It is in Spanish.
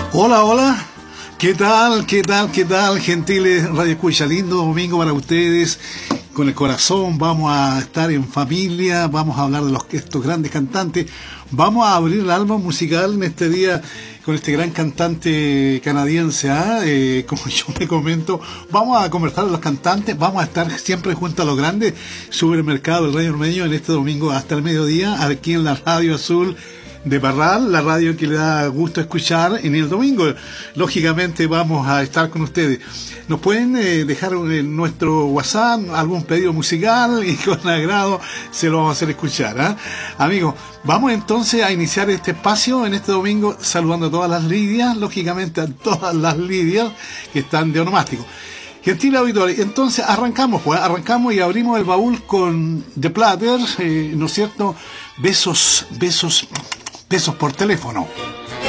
Hola, hola. ¿Qué tal? ¿Qué tal? ¿Qué tal, gentiles Radio Escucha? Lindo domingo para ustedes. Con el corazón vamos a estar en familia, vamos a hablar de estos grandes cantantes. Vamos a abrir el álbum musical en este día con este gran cantante canadiense, como yo me comento. Vamos a conversar de los cantantes, vamos a estar siempre junto a los grandes supermercados del Radio Ormeño en este domingo hasta el mediodía, aquí en la Radio Azul de Parral, la radio que le da gusto escuchar en el domingo. Lógicamente vamos a estar con ustedes. Nos pueden dejar en nuestro WhatsApp algún pedido musical y con agrado se lo vamos a hacer escuchar, Amigos, vamos entonces a iniciar este espacio en este domingo saludando a todas las Lidias, lógicamente a todas las Lidias que están de onomástico. Gentil auditorio, entonces arrancamos y abrimos el baúl con The Platters, ¿no es cierto? Besos por teléfono.